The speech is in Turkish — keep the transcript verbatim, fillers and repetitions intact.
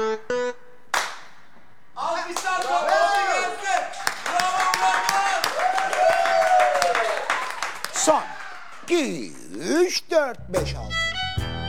Alkışlar toplantı gelsin. Bravo bravo. Son. iki, üç, dört, beş, altı.